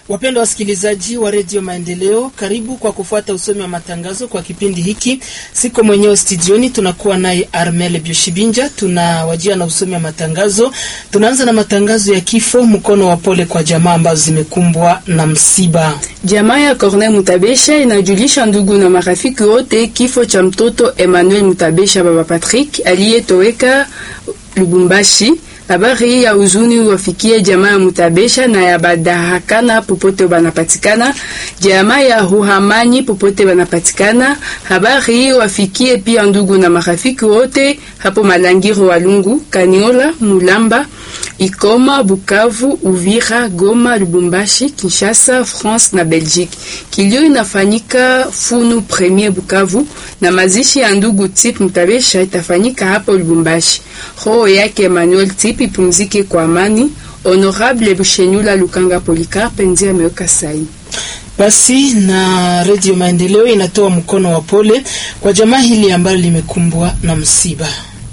Wapendwa wasikilizaji wa Radio Maendeleo, karibu kwa kufuata usomi wa matangazo kwa kipindi hiki. Siko mwenyewe studioni, tunakuwa naye Armel Bioshibinja, tunawajia na usomi wa matangazo. Tunaanza na matangazo ya kifo, mkono wa pole kwa jamaa ambazo zimekumbwa na msiba. Jamaa ya Corneille Mutabesha inajulisha ndugu na marafiki wote kifo cha mtoto Emmanuel Mutabesha baba Patrick aliyetoweka Lubumbashi. Habari ya huzuni wafikie jamaa ya Mutabesha na ya Badahakana popote banapatikana, jamaa ya Huhamani popote banapatikana. Habari wafikie pia ndugu na marafiki wote hapo Malangiro, Walungu, Kaniola, Mulamba, Ikoma, Bukavu, Uvira, Goma, Lubumbashi, Kinshasa, France na Belgique. Kilio inafanyika Funu Premier Bukavu na mazishi ya ndugu Tip Mutabesha itafanyika hapo Lubumbashi. Roho yake Emmanuel Tip ipumzike kwa amani. Honorable Bushenyula Lukanga Polikarpe ndiye ameweka saini. Basi na Radio Maendeleo inatoa mkono wa pole kwa jamaa hili ambalo limekumbwa na msiba.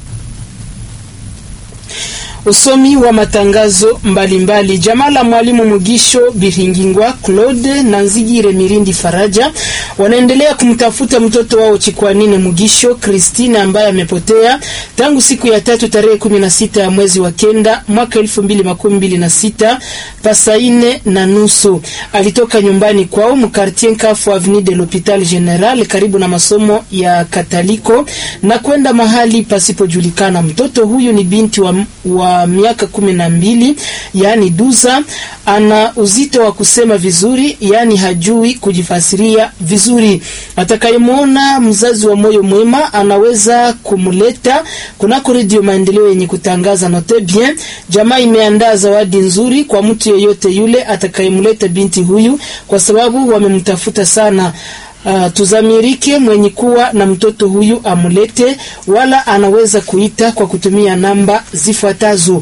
Usomi wa matangazo mbalimbali. Jamaa la mwalimu Mugisho Biringingwa Claude na Nzigire Mirindi Faraja wanaendelea kumtafuta mtoto wao Chikwanine Mugisho Christine ambaye amepotea tangu siku ya 3 tarehe 16 ya mwezi wa kenda mwaka 2026 pasa 4:30. Alitoka nyumbani kwao mkartie Nkafu Avenue de l'Hôpital General karibu na masomo ya Kataliko na kwenda mahali pasipojulikana. Mtoto huyu ni binti wa miaka 12, yani Duza. Ana uzito wa kusema vizuri, yani hajui kujifasiria vizuri. Atakayemuona mzazi wa moyo mwema anaweza kumuleta kunako Radio Maendeleo yenye kutangaza. Note bien, jamaa imeandaa zawadi nzuri kwa mtu yeyote yule atakayemuleta binti huyu kwa sababu wamemtafuta sana. Tuzamirike mwenye kuwa na mtoto huyu amulete, wala anaweza kuita kwa kutumia namba zifuatazo: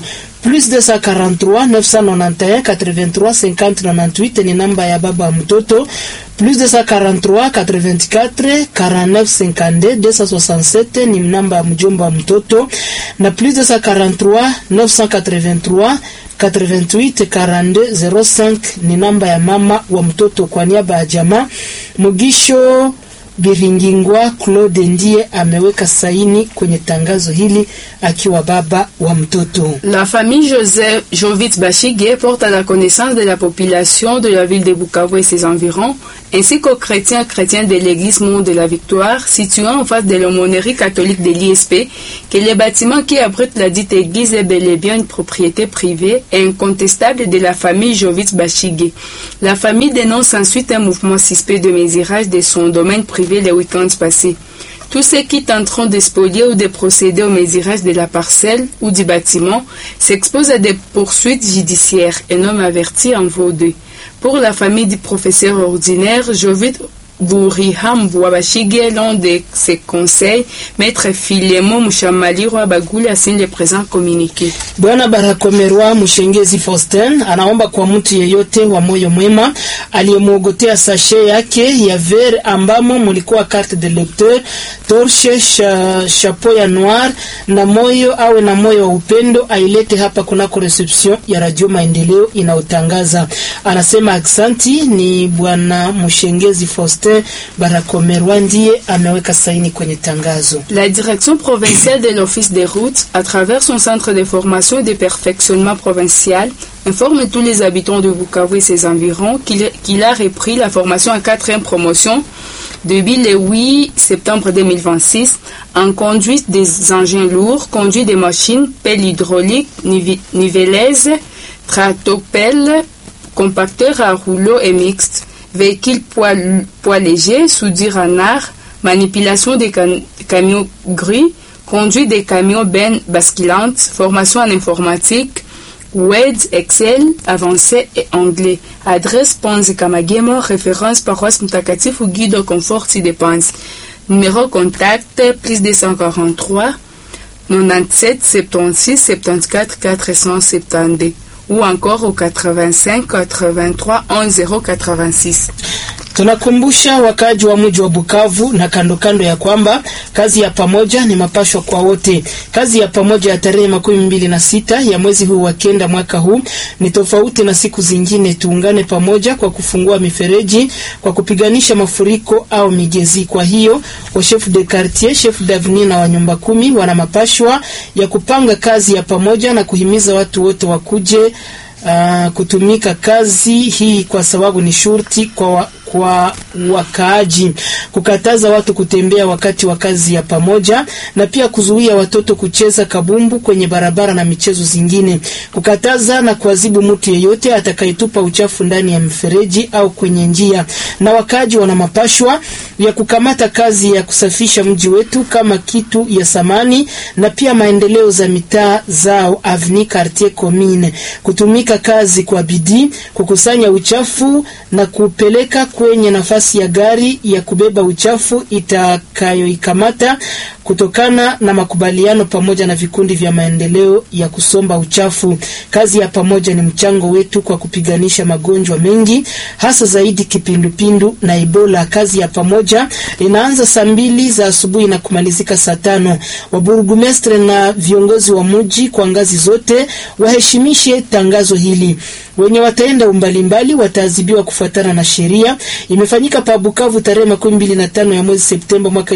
+243 991 83 50 98 ni namba ya baba wa mtoto, +243 84 49 52 267 ni namba ya mjomba wa mtoto, na +243 983 88 42 05 ni namba ya mama wa mtoto. Kwa niaba ya jamaa, Mugisho Biringingwa Claude ndiye ameweka saini kwenye tangazo hili akiwa baba wa mtoto. La famille Joseph Jovitz Bashige porte à la connaissance de la population de la ville de Bukavu et ses environs, ainsi qu'aux chrétiens de l'église Monde de la Victoire, située en face de l'aumônerie catholique de l'ISP, que le bâtiment qui abrite la dite église est bel et bien une propriété privée et incontestable de la famille Jovitz Bashige. La famille dénonce ensuite un mouvement suspect de mésurage de son domaine privé les week-ends passés. Tous ceux qui tenteront de spolier ou de procéder au mésurage de la parcelle ou du bâtiment s'exposent à des poursuites judiciaires, un homme averti en vaut deux. Pour la famille du professeur ordinaire Jovitz Buriham Bouabashige, l'un de ses conseils, Maître Filemon Mushamaliro Abaguli asigne le présent communiqué. Bwana Barakomerwa Mushengezi Faustin anaomba kwa mtu yeyote wa moyo mwema aliyemuogotea sachet yake ya ver ambamo mulikuwa carte de lecteur, torche, chapeau ya noir na moyo, awe na moyo wa upendo, ailete hapa kunako reception ya Radio Maendeleo inaotangaza. Anasema aksanti. Ni Bwana Mushengezi Faustin Barakomerwa ndiye ameweka saini kwenye tangazo. La direction provinciale de l'office des routes, à travers son centre de formation et de perfectionnement provincial, informe tous les habitants de Bukavu et ses environs qu'il a repris la formation en 4e promotion depuis le 8 septembre 2026 en conduite des engins lourds, conduite des machines, pelle hydraulique, niveleuse, tractopelle, compacteur à rouleau et mixte, véhicule poids léger, soudure en art, manipulation des camions gris, conduite des camions basculantes, formation en informatique, Word, Excel, avancé et anglais. Adresse Ponzi Kamagemo, référence paroisse Mutakatif ou guide au confort si dépense. Numéro contact, +243 97 76 74 472 ou encore au 85 83 11 086. Tunakumbusha wakaaji wa mji wa Bukavu na kando kando ya kwamba kazi ya pamoja ni mapashwa kwa wote. Kazi ya pamoja ya tarehe 26 ya mwezi huu wa kenda mwaka huu ni tofauti na siku zingine. Tuungane pamoja kwa kufungua mifereji, kwa kupiganisha mafuriko au migezi. Kwa hiyo wa chef de quartier, chef d'avenue na wa nyumba 10 wana mapashwa ya kupanga kazi ya pamoja na kuhimiza watu wote wakuje kutumika kazi hii, kwa sababu ni shurti kwa wakaaji, kukataza watu kutembea wakati wa kazi ya pamoja, na pia kuzuia watoto kucheza kabumbu kwenye barabara na michezo zingine, kukataza na kuadhibu mtu yeyote atakayetupa uchafu ndani ya mfereji au kwenye njia. Na wakaaji wana mapashwa ya kukamata kazi ya kusafisha mji wetu kama kitu ya samani, na pia maendeleo za mitaa zao avenue quartier commune, kutumika kazi kwa bidii, kukusanya uchafu na kupeleka kwenye nafasi ya gari ya kubeba uchafu itakayoikamata kutokana na makubaliano pamoja na vikundi vya maendeleo ya kusomba uchafu. Kazi ya pamoja ni mchango wetu kwa kupiganisha magonjwa mengi, hasa zaidi kipindupindu na Ebola. Kazi ya pamoja inaanza saa 2 za asubuhi na kumalizika saa 5. Waburgumestre na viongozi wa mji kwa ngazi zote waheshimishe tangazo hili. Wenye wataenda umbalimbali wataadhibiwa kufuatana na sheria. Imefanyika pa Bukavu tarehe 25 ya mwezi Septemba mwaka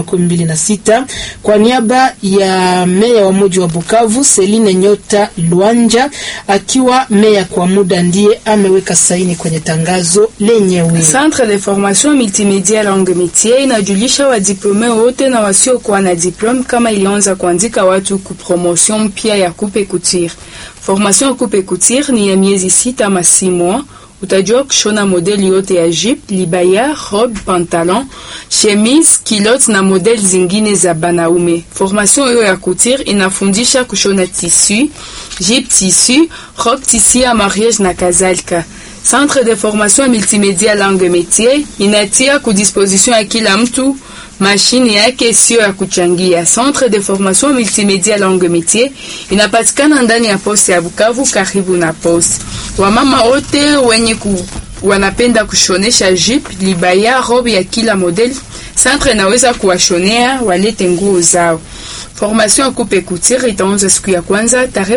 2026 kwa niaba ya meya wa mji wa Bukavu Celine Nyota Luanja, akiwa meya kwa muda, ndiye ameweka saini kwenye tangazo lenyewe. Centre de formation multimédia langue métier inajulisha wa diplome wote na wasio kuwa na diplome kama ilianza kuandika watu ku promotion mpya ya coupe couture. Formation coupe couture ni ya miezi 6 ama 6 mois. Utajua kushona modeli yote ya jupe, libaya, robe, pantalon, chemise, kilot na modeli zingine za banaume. Formation hiyo ya couture inafundisha kushona tissu, jupe tissu, robe tissu ya mariage na kadhalika. Centre de formation multimédia langue métier inatia ku disposition ya kila mtu mashini yake sio ya kuchangia. Centre de formation multimédia langue métier inapatikana ndani ya poste ya Bukavu karibu na poste. Wamama wote wenye wanapenda kushonesha jupe, libaya, robe ya kila model, centre inaweza kuwashonea walete nguo zao. Formation ya coupe couture itaanza siku ya kwanza tarehe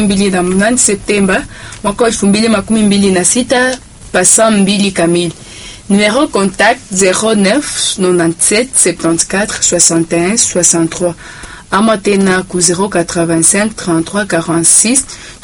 28 Septemba mwaka 2026 pasa 2 kamili. Numéro contact 09 97 74 61 63. Amatena ku 085 33 46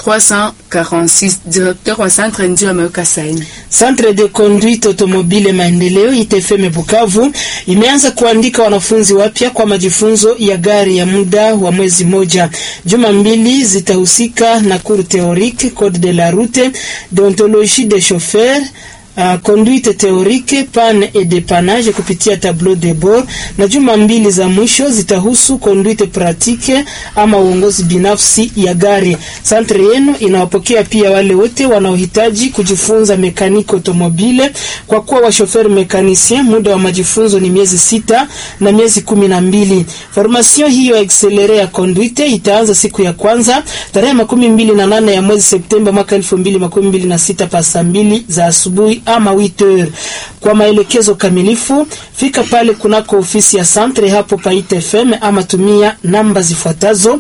346. Directeur wa centre ndio ameweka saini. Centre de conduite automobile maendeleo ITFM Bukavu imeanza kuandika wanafunzi wapya kwa majifunzo ya gari ya muda wa mwezi moja. Juma 2 zitahusika na cours théorique, code de la route, déontologie des chauffeurs, conduite théorique, panne et dépannage kupitia tableau de bord, na juma 2 za mwisho zitahusu conduite pratique ama uongozi binafsi ya gari. Centre yenu inawapokea pia wale wote wanaohitaji kujifunza mekaniko automobile, kwa kuwa wa chauffeur mécanicien. Muda wa majifunzo ni miezi 6 na miezi 12. Formation hiyo accélérée ya conduite itaanza siku ya kwanza tarehe 28 ya mwezi Septemba mwaka 2026 pa saa 2 za asubuhi ama 8h. Kwa maelekezo kamilifu fika pale kunako ofisi ya centre hapo pa ITFM ama tumia namba zifuatazo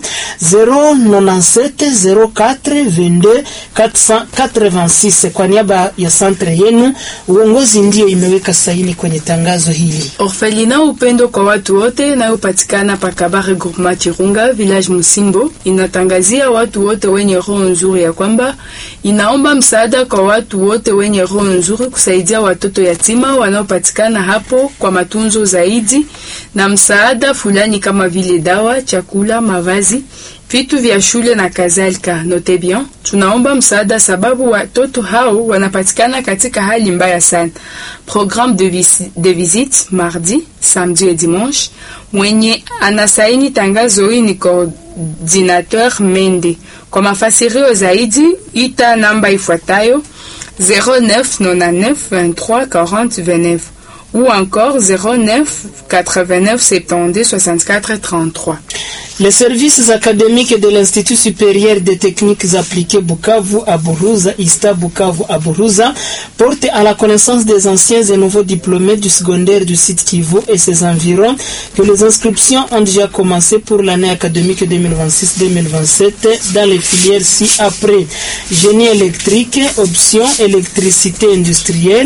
097 04 22 486. Kwa niaba ya centre yenu, uongozi ndio imeweka saini kwenye tangazo hili. Orphelina upendo kwa watu wote na upatikana pa Kabare Groupement Chirunga village Musimbo inatangazia watu wote wenye roho nzuri ya kwamba inaomba msaada kwa watu wote wenye roho nzuri kusaidia watoto yatima wanaopatikana hapo kwa matunzo zaidi na msaada fulani kama vile dawa, chakula, mavazi, vitu vya shule na kadhalika. Note bien, tunaomba msaada sababu watoto hao wanapatikana katika hali mbaya sana. Programme de visite mardi, samedi et dimanche. Mwenye anasaini tangazo hii ni coordinateur Mende. Kwa mafasirio zaidi ita namba ifuatayo 0999 23 40 29 ou encore 09 89 72 64 33. Les services académiques de l'Institut supérieur des techniques appliquées Bukavu à Buruza, ISTA Bukavu à Buruza, portent à la connaissance des anciens et nouveaux diplômés du secondaire du site Kivu et ses environs que les inscriptions ont déjà commencé pour l'année académique 2026-2027 dans les filières ci-après: génie électrique, option électricité industrielle,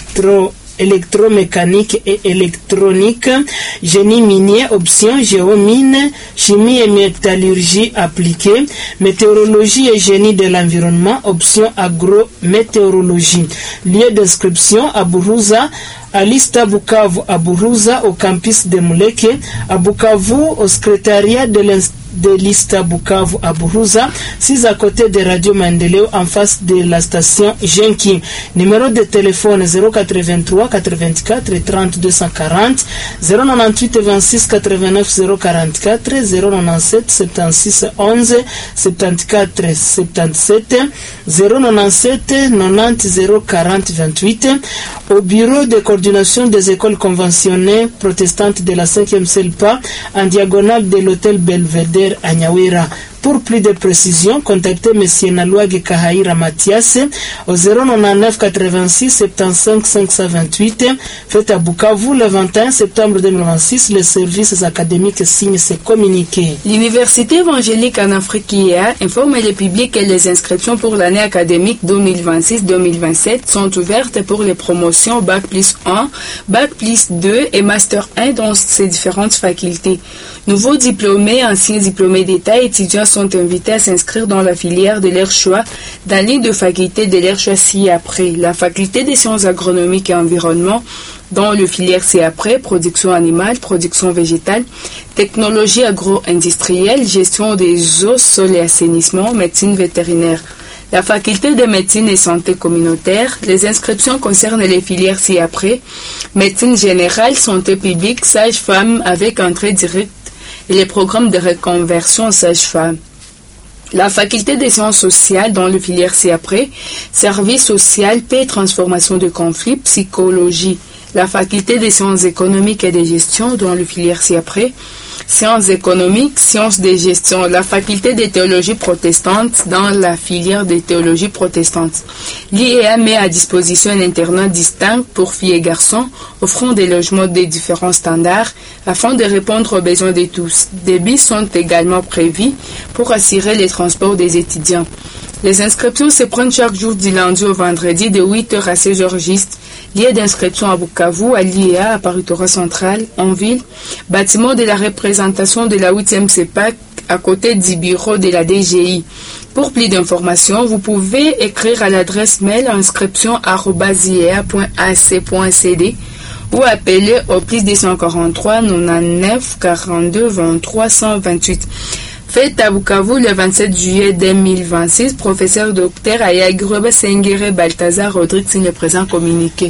électromécanique et électronique, génie minier, option géomine, chimie et métallurgie appliquée, météorologie et génie de l'environnement, option agrométéorologie. Lieu d'inscription à Buruza, à l'ISTA Bukavu à Buruza, au campus de Muleke, à Bukavu, au secrétariat de l'ISTA Bukavu à Buruza, 6 à côté de Radio Mandeleo en face de la station Genki. Numéro de téléphone 083 84 30 240, 098 26 89 044, 097 76 11 74 77, 097 90 040 28, au bureau de coordination des écoles conventionnées protestantes de la 5e CELPA en diagonale de l'hôtel Belvedere à Nyawera. Pour plus de précisions, contactez M. Nalouague Kahaira Mathias au 099 86 75 528. Faites à Bukavu le 21 septembre 2026. Les services académiques signent ces communiqués. L'Université évangélique en Afrique IEA informe le public que les inscriptions pour l'année académique 2026-2027 sont ouvertes pour les promotions Bac plus 1, Bac plus 2 et Master 1 dans ces différentes facultés. Nouveaux diplômés, anciens diplômés d'État et étudiants sont invités à s'inscrire dans la filière de leur choix dans l'une de facultés de leur choix ci-après. La faculté des sciences agronomiques et environnement, dans le filière ci-après, production animale, production végétale, technologie agro-industrielle, gestion des eaux, sols et assainissement, médecine vétérinaire. La faculté de médecine et santé communautaire, les inscriptions concernent les filières ci-après, médecine générale, santé publique, sage-femme avec entrée directe et les programmes de reconversion en sage-femme. La faculté des sciences sociales dans le filière ci-après, service social, paix et transformation de conflits, psychologie. La faculté des sciences économiques et de gestion dans le filière ci-après, sciences économiques, sciences de gestion. La faculté de théologie protestante dans la filière de théologie protestante. L'IEA met à disposition un internat distinct pour filles et garçons, offrant des logements de différents standards afin de répondre aux besoins de tous. Des bus sont également prévus pour assurer les transports des étudiants. Les inscriptions se prennent chaque jour du lundi au vendredi de 8h à 16h juste. Lieu d'inscription à Bukavu, à l'IEA, à Parutora Central, en ville. Bâtiment de la représentation de la 8e CEPAC, à côté du bureau de la DGI. Pour plus d'informations, vous pouvez écrire à l'adresse mail inscription@iea.ac.cd ou appeler au plus 243 99 42 23 128. Fête à Bukavu le 27 juillet 2026, professeur Dr Ayagroba Sengere Balthazar Rodrigue signe le présent communiqué.